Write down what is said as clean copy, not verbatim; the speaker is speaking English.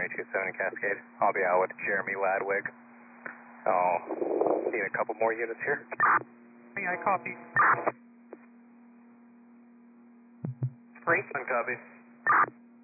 327 Cascade. I'll be out with Jeremy Ladwig. Need a couple more units here. Hey, I copy. 3. Copy.